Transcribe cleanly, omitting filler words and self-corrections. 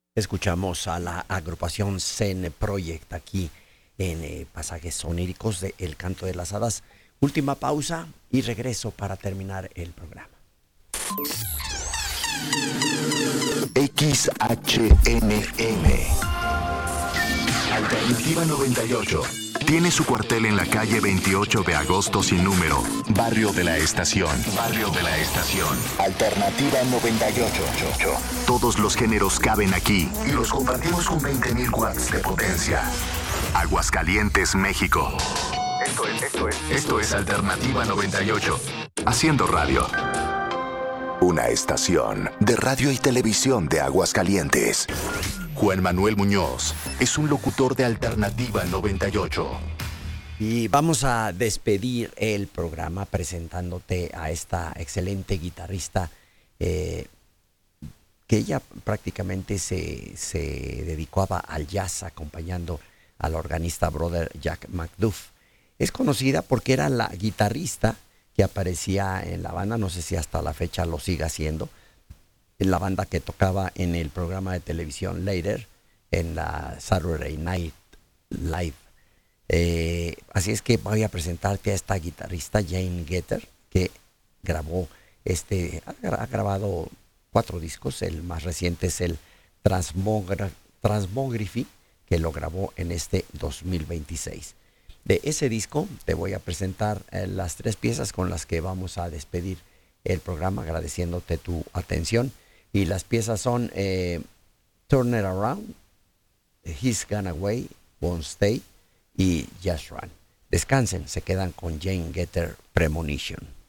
Escuchamos a la agrupación Zen Project aquí en Pasajes Soníricos de El Canto de las Hadas. Última pausa y regreso para terminar el programa. XHNM Alternativa 98 tiene su cuartel en la calle 28 de agosto sin número, Barrio de la Estación. Barrio de la Estación. Alternativa 98. Todos los géneros caben aquí y los compartimos con 20.000 watts de potencia. Aguascalientes, México. Esto es Alternativa 98. Haciendo radio. Una estación de radio y televisión de Aguascalientes. Juan Manuel Muñoz es un locutor de Alternativa 98. Y vamos a despedir el programa presentándote a esta excelente guitarrista que ella prácticamente se dedicaba al jazz acompañando al organista brother Jack McDuff. Es conocida porque era la guitarrista que aparecía en la banda, no sé si hasta la fecha lo siga haciendo, en la banda que tocaba en el programa de televisión Later, en la Saturday Night Live. Así es que voy a presentarte a esta guitarrista Jane Getter, que grabó ha grabado 4 discos. El más reciente es el Transmography, que lo grabó en este 2026. De ese disco te voy a presentar las 3 piezas con las que vamos a despedir el programa, agradeciéndote tu atención. Y las piezas son Turn It Around, He's Gone Away, Won't Stay y Just Run. Descansen, se quedan con Jane Getter, Premonition.